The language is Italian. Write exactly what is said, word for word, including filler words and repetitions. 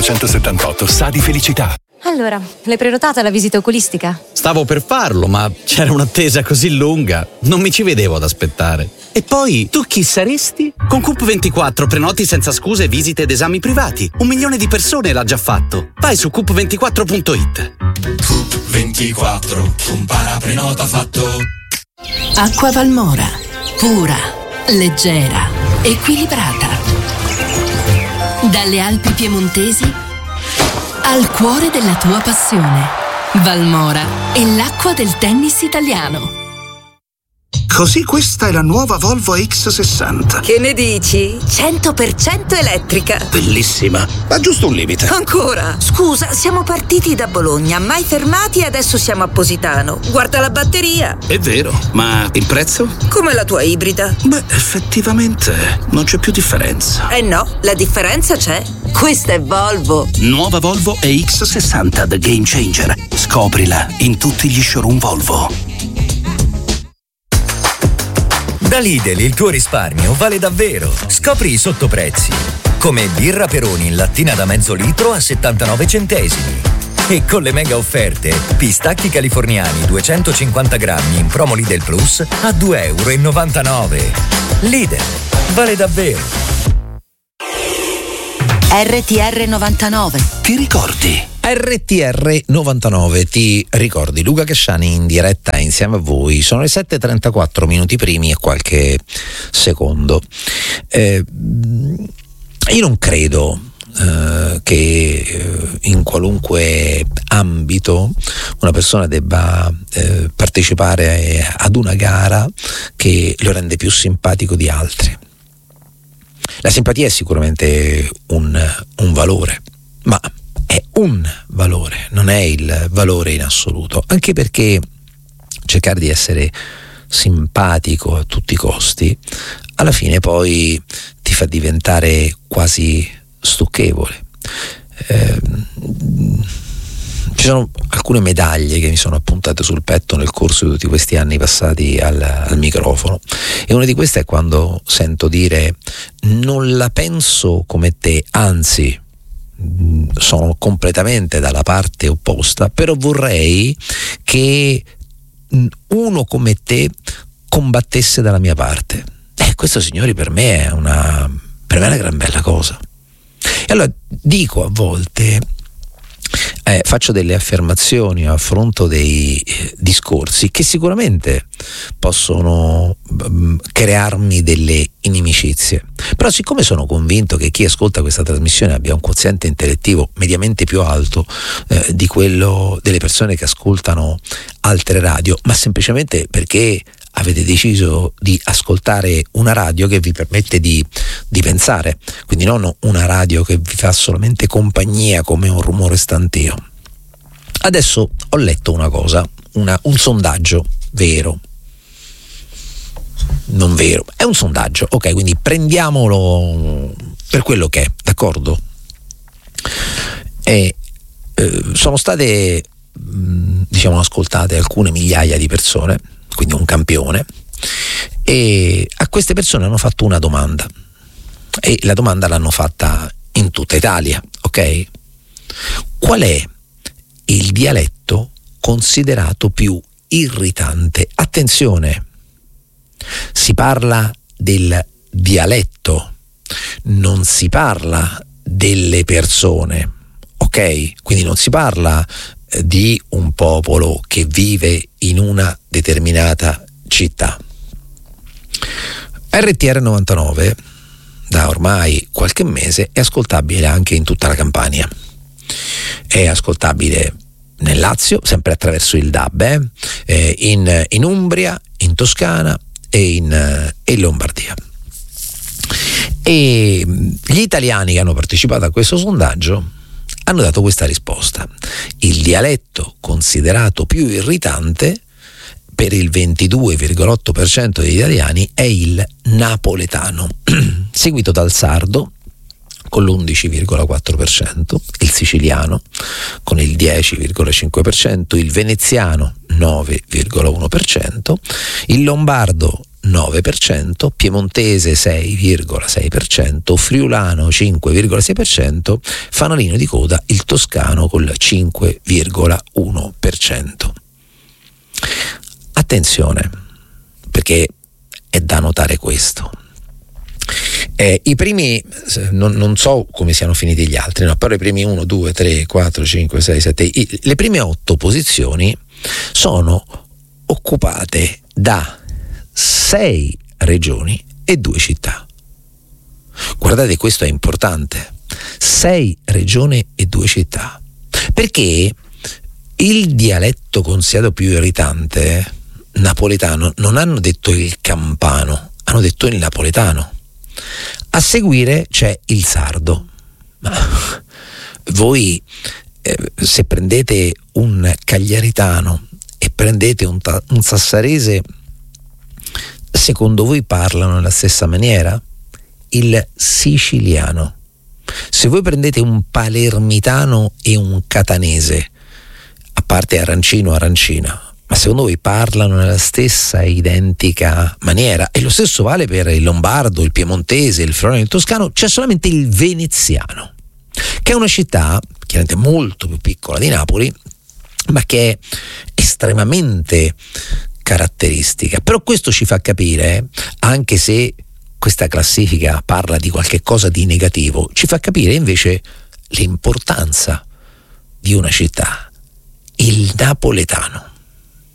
centosettantotto sa di felicità. Allora, l'hai prenotata la visita oculistica? Stavo per farlo, ma c'era un'attesa così lunga, non mi ci vedevo ad aspettare. E poi, tu chi saresti? Con Coop ventiquattro prenoti senza scuse visite ed esami privati. Un milione di persone l'ha già fatto. Vai su coop ventiquattro punto it. Coop ventiquattro, un paraprenota fatto. Acqua Valmora, pura, leggera, equilibrata. Dalle Alpi piemontesi al cuore della tua passione. Valmora è l'acqua del tennis italiano. Così questa è la nuova Volvo X sessanta. Che ne dici? cento per cento elettrica. Bellissima, ma giusto un limite. Ancora? Scusa, siamo partiti da Bologna, mai fermati e adesso siamo a Positano. Guarda la batteria. È vero, ma il prezzo? Come la tua ibrida? Beh, effettivamente non c'è più differenza. Eh no, la differenza c'è. Questa è Volvo. Nuova Volvo E X sessanta The Game Changer. Scoprila in tutti gli showroom Volvo. Da Lidl il tuo risparmio vale davvero. Scopri i sottoprezzi. Come birra Peroni in lattina da mezzo litro a settantanove centesimi. E con le mega offerte, pistacchi californiani duecentocinquanta grammi in promo Lidl Plus a due e novantanove euro. Lidl, vale davvero. R T R novantanove. Ti ricordi? R T R novantanove, ti ricordi? Luca Casciani in diretta insieme a voi. Sono le sette e trentaquattro, minuti primi e qualche secondo. Eh, io non credo eh, che eh, in qualunque ambito una persona debba eh, partecipare ad una gara che lo rende più simpatico di altri. La simpatia è sicuramente un, un valore, ma è un valore, non è il valore in assoluto, anche perché cercare di essere simpatico a tutti i costi alla fine poi ti fa diventare quasi stucchevole. Eh, ci sono alcune medaglie che mi sono appuntate sul petto nel corso di tutti questi anni passati al, al microfono, e una di queste è quando sento dire: non la penso come te, anzi sono completamente dalla parte opposta, però vorrei che uno come te combattesse dalla mia parte. Eh, questo, signori, per me è una per me è una gran bella cosa. E allora dico, a volte eh, faccio delle affermazioni a fronte dei eh, discorsi che sicuramente possono mh, crearmi delle inimicizie, però siccome sono convinto che chi ascolta questa trasmissione abbia un quoziente intellettivo mediamente più alto eh, di quello delle persone che ascoltano altre radio, ma semplicemente perché avete deciso di ascoltare una radio che vi permette di, di pensare, quindi non una radio che vi fa solamente compagnia come un rumore stantio. Adesso ho letto una cosa, una, un sondaggio vero, non vero, è un sondaggio, ok, quindi prendiamolo per quello che è, d'accordo? E eh, sono state mh, diciamo ascoltate alcune migliaia di persone, quindi un campione, e a queste persone hanno fatto una domanda, e la domanda l'hanno fatta in tutta Italia, ok? Qual è il dialetto considerato più irritante? Attenzione, si parla del dialetto, non si parla delle persone, ok? Quindi non si parla di un popolo che vive in una determinata città. R T R novantanove da ormai qualche mese è ascoltabile anche in tutta la Campania, è ascoltabile nel Lazio sempre attraverso il D A B, eh, in, in Umbria, in Toscana e in, e in Lombardia. E gli italiani che hanno partecipato a questo sondaggio hanno dato questa risposta: il dialetto considerato più irritante per il ventidue virgola otto per cento degli italiani è il napoletano, seguito dal sardo con l'undici virgola quattro per cento, il siciliano con il dieci virgola cinque per cento, il veneziano nove virgola uno per cento, il lombardo nove per cento, piemontese sei virgola sei per cento, friulano cinque virgola sei per cento, fanalino di coda il toscano col cinque virgola uno per cento. Attenzione, perché è da notare questo. Eh, I primi, non, non so come siano finiti gli altri, no, però i primi uno, due, tre, quattro, cinque, sei, sette, i, le prime otto posizioni sono occupate da sei regioni e due città. Guardate, questo è importante. Sei regioni e due città. Perché il dialetto considerato più irritante napoletano non hanno detto il campano, hanno detto il napoletano. A seguire c'è il sardo. Ma voi eh, se prendete un cagliaritano e prendete un, ta- un sassarese, secondo voi parlano nella stessa maniera? Il siciliano. Se voi prendete un palermitano e un catanese, a parte arancino arancina, ma secondo voi parlano nella stessa identica maniera? E lo stesso vale per il lombardo, il piemontese, il friulano e il toscano. C'è solamente il veneziano, che è una città chiaramente molto più piccola di Napoli, ma che è estremamente caratteristica. Però questo ci fa capire, anche se questa classifica parla di qualche cosa di negativo, ci fa capire invece l'importanza di una città, il napoletano.